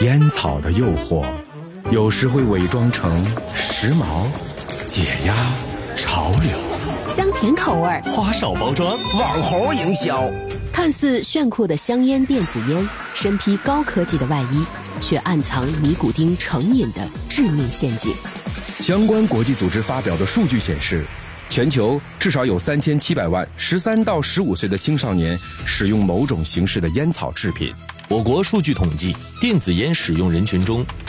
烟草的诱惑，有时会伪装成时髦、解压、潮流， 香甜口味， 花哨包装， 网红营销， 看似炫酷的香烟电子烟，身披高科技的外衣，却暗藏尼古丁成瘾的致命陷阱。 相关国际组织发表的数据显示，全球至少有3700万13到15岁的青少年使用某种形式的烟草制品。 我国数据统计，电子烟使用人群中